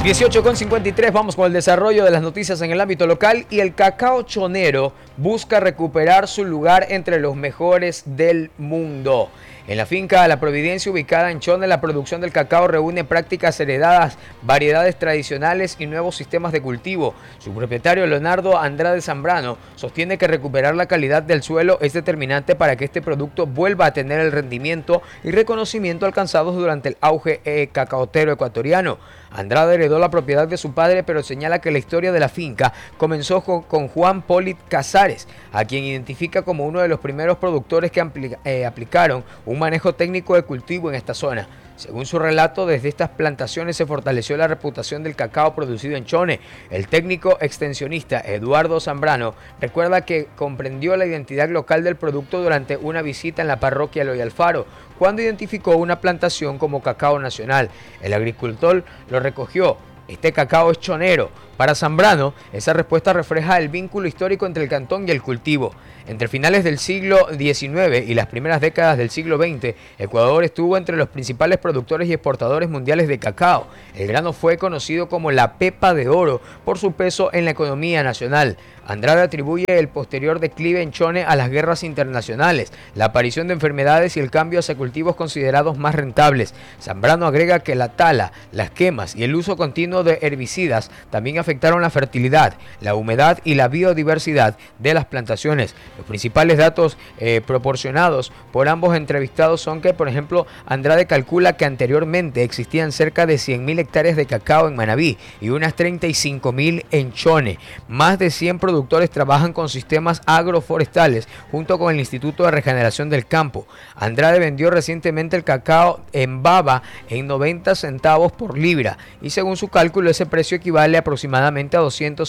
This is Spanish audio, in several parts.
18:53, vamos con el desarrollo de las noticias en el ámbito local y el cacao chonero busca recuperar su lugar entre los mejores del mundo. En la finca La Providencia, ubicada en Chone, la producción del cacao reúne prácticas heredadas, variedades tradicionales y nuevos sistemas de cultivo. Su propietario, Leonardo Andrade Zambrano, sostiene que recuperar la calidad del suelo es determinante para que este producto vuelva a tener el rendimiento y reconocimiento alcanzados durante el auge cacaotero ecuatoriano. Andrade heredó la propiedad de su padre, pero señala que la historia de la finca comenzó con Juan Polit Casares, a quien identifica como uno de los primeros productores que aplicaron un manejo técnico de cultivo en esta zona. Según su relato, desde estas plantaciones se fortaleció la reputación del cacao producido en Chone. El técnico extensionista Eduardo Zambrano recuerda que comprendió la identidad local del producto durante una visita en la parroquia Eloy Alfaro, cuando identificó una plantación como cacao nacional. El agricultor lo recogió. Este cacao es chonero. Para Zambrano, esa respuesta refleja el vínculo histórico entre el cantón y el cultivo. Entre finales del siglo XIX y las primeras décadas del siglo XX, Ecuador estuvo entre los principales productores y exportadores mundiales de cacao. El grano fue conocido como la pepa de oro por su peso en la economía nacional. Andrade atribuye el posterior declive en Chone a las guerras internacionales, la aparición de enfermedades y el cambio hacia cultivos considerados más rentables. Zambrano agrega que la tala, las quemas y el uso continuo de herbicidas también afectaron la fertilidad, la humedad y la biodiversidad de las plantaciones. Los principales datos proporcionados por ambos entrevistados son que, por ejemplo, Andrade calcula que anteriormente existían cerca de 100.000 hectáreas de cacao en Manabí y unas 35.000 en Chone. Más de 100 productores trabajan con sistemas agroforestales junto con el Instituto de Regeneración del Campo. Andrade vendió recientemente el cacao en baba en 90 centavos por libra y según su cálculo ese precio equivale aproximadamente a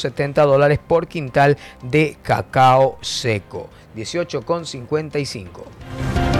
$270 por quintal de cacao seco. 18,55.